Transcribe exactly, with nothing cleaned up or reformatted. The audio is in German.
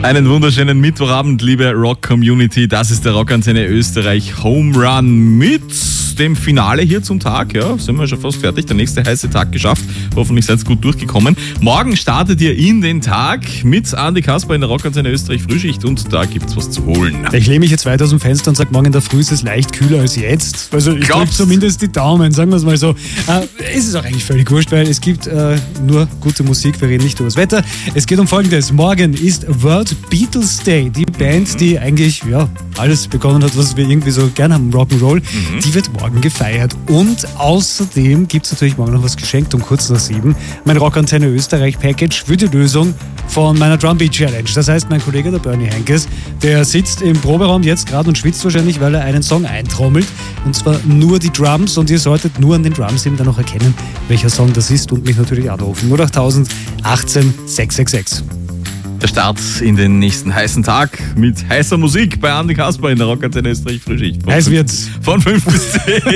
Einen wunderschönen Mittwochabend, liebe Rock-Community. Das ist der Rockantenne Österreich Home Run mit dem Finale hier zum Tag. Ja, sind wir schon fast fertig. Der nächste heiße Tag geschafft. Hoffentlich seid ihr gut durchgekommen. Morgen startet ihr in den Tag mit Andi Kasper in der Rockantenne Österreich Frühschicht und da gibt's was zu holen. Ich lehne mich jetzt weit aus dem Fenster und sage, morgen in der Früh ist es leicht kühler als jetzt. Also ich drücke zumindest die Daumen, sagen wir es mal so. Äh, es ist auch eigentlich völlig wurscht, weil es gibt äh, nur gute Musik. Wir reden nicht über das Wetter. Es geht um Folgendes. Morgen ist World Beatles Day. Die Band, die eigentlich ja alles begonnen hat, was wir irgendwie so gerne haben, Rock'n'Roll, mhm. die wird morgen gefeiert. Und außerdem gibt es natürlich morgen noch was geschenkt um kurz nach sieben. Mein Rockantenne Österreich Package für die Lösung von meiner Drumbeat Challenge. Das heißt, mein Kollege, der Bernie Henkes, der sitzt im Proberaum jetzt gerade und schwitzt wahrscheinlich, weil er einen Song eintrommelt. Und zwar nur die Drums. Und ihr solltet nur an den Drums eben dann noch erkennen, welcher Song das ist und mich natürlich anrufen. null acht tausend achtzehn sechs sechs sechs. Der Start in den nächsten heißen Tag mit heißer Musik bei Andi Kasper in der Rockantenne Österreich Frühschicht. Heiß wird's. Von fünf bis zehn.